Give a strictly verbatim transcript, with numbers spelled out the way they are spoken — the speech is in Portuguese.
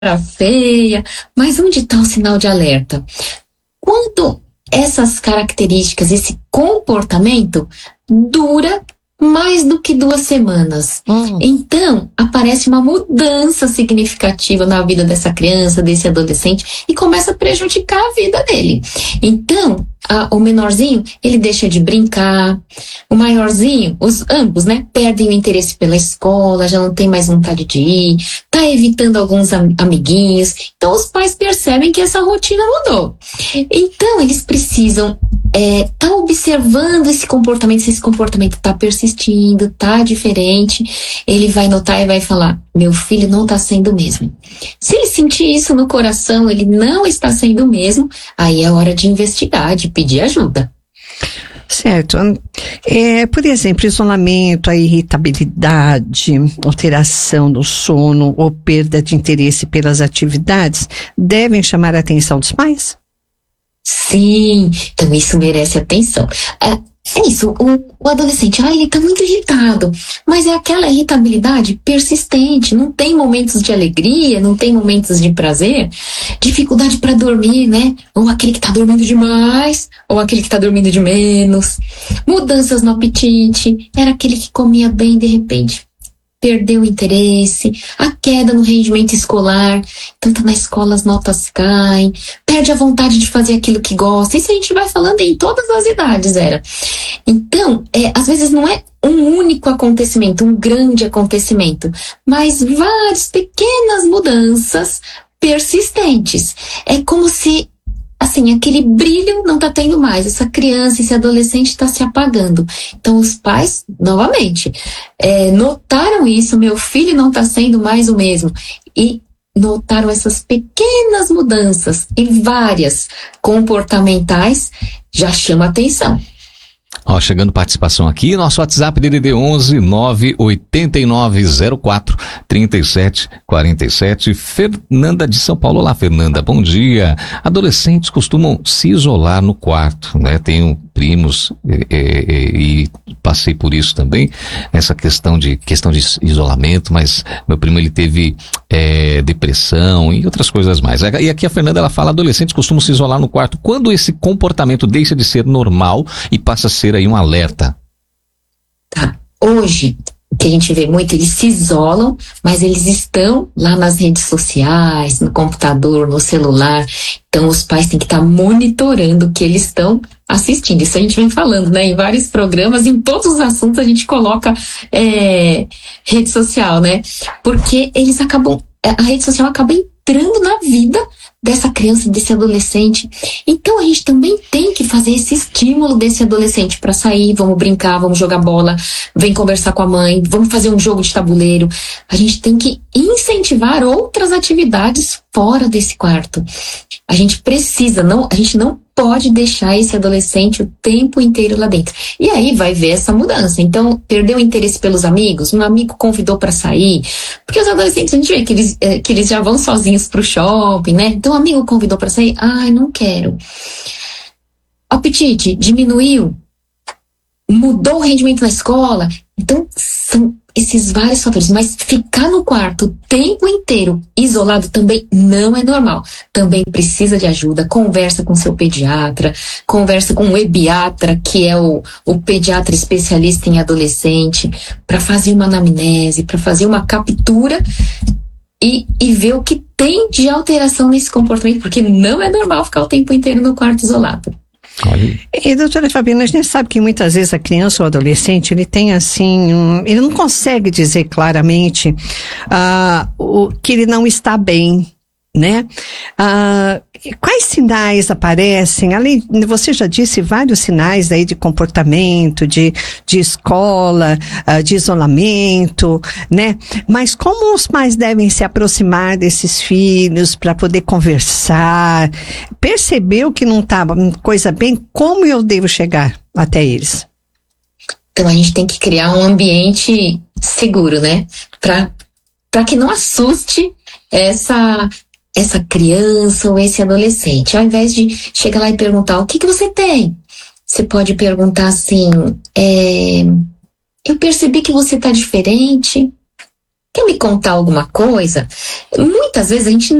feia, mas onde está o sinal de alerta? Quando essas características, esse comportamento dura mais do que duas semanas. Hum. Então, aparece uma mudança significativa na vida dessa criança, desse adolescente, e começa a prejudicar a vida dele. Então, a, o menorzinho, ele deixa de brincar, o maiorzinho, os ambos, né, perdem o interesse pela escola, já não tem mais vontade de ir, tá evitando alguns am- amiguinhos. Então, os pais percebem que essa rotina mudou. Então, eles precisam É, tá observando esse comportamento, se esse comportamento tá persistindo, tá diferente, ele vai notar e vai falar, meu filho não tá sendo o mesmo. Se ele sentir isso no coração, ele não está sendo o mesmo, aí é hora de investigar, de pedir ajuda. Certo. É, por exemplo, isolamento, a irritabilidade, alteração do sono ou perda de interesse pelas atividades devem chamar a atenção dos pais? Sim, então isso merece atenção. É, é isso, o, o adolescente, ah, ele tá muito irritado, mas é aquela irritabilidade persistente, não tem momentos de alegria, não tem momentos de prazer, dificuldade para dormir, né? Ou aquele que tá dormindo demais, ou aquele que tá dormindo de menos, mudanças no apetite, era aquele que comia bem de repente perdeu o interesse, a queda no rendimento escolar, tanto na escola as notas caem, perde a vontade de fazer aquilo que gosta. Isso a gente vai falando em todas as idades, era. Então, é, às vezes não é um único acontecimento, um grande acontecimento, mas várias pequenas mudanças persistentes. É como se assim, aquele brilho não tá tendo mais, essa criança, esse adolescente está se apagando. Então os pais, novamente, é, notaram isso, meu filho não tá sendo mais o mesmo, e notaram essas pequenas mudanças, e várias comportamentais, já chama atenção. Ó, chegando participação aqui, nosso WhatsApp D D D onze nove oito nove zero quatro três sete quatro sete. Fernanda de São Paulo. Olá, Fernanda, bom dia. Adolescentes costumam se isolar no quarto, né? Tenho primos e, e, e passei por isso também, essa questão de questão de isolamento, mas meu primo ele teve é, depressão e outras coisas mais. E aqui a Fernanda ela fala, adolescentes costumam se isolar no quarto. Quando esse comportamento deixa de ser normal e passa a ser aí um alerta? Tá. Hoje, o que a gente vê muito, eles se isolam, mas eles estão lá nas redes sociais, no computador, no celular. Então, os pais têm que estar monitorando o que eles estão assistindo. Isso a gente vem falando, né? Em vários programas, em todos os assuntos a gente coloca é, rede social, né? Porque eles acabam, a rede social acaba entrando na vida dessa criança, desse adolescente. Então a gente também tem que fazer esse estímulo desse adolescente para sair, vamos brincar, vamos jogar bola, vem conversar com a mãe, vamos fazer um jogo de tabuleiro. A gente tem que incentivar outras atividades fora desse quarto. A gente precisa, não, a gente não pode deixar esse adolescente o tempo inteiro lá dentro. E aí vai ver essa mudança. Então, perdeu o interesse pelos amigos, um amigo convidou para sair, porque os adolescentes, a gente vê que eles, que eles já vão sozinhos pro shopping, né? Então, um amigo convidou para sair, ai, não quero. Apetite diminuiu, mudou o rendimento na escola. Então, são esses vários fatores, mas ficar no quarto o tempo inteiro isolado também não é normal. Também precisa de ajuda, conversa com seu pediatra, conversa com o ebiatra, que é o, o pediatra especialista em adolescente, para fazer uma anamnese, para fazer uma captura e, e ver o que tem de alteração nesse comportamento, porque não é normal ficar o tempo inteiro no quarto isolado. E doutora Fabiana, a gente sabe que muitas vezes a criança ou adolescente, ele tem assim, um, ele não consegue dizer claramente uh, o, que ele não está bem, né? Uh, quais sinais aparecem? Além, você já disse vários sinais aí de comportamento, de, de escola, uh, de isolamento, né? Mas como os pais devem se aproximar desses filhos para poder conversar? Percebeu que não estava coisa bem? Como eu devo chegar até eles? Então a gente tem que criar um ambiente seguro, né? Para para que não assuste essa essa criança ou esse adolescente. Ao invés de chegar lá e perguntar, o que que você tem? Você pode perguntar assim, é, eu percebi que você tá diferente, quer me contar alguma coisa? Muitas vezes a gente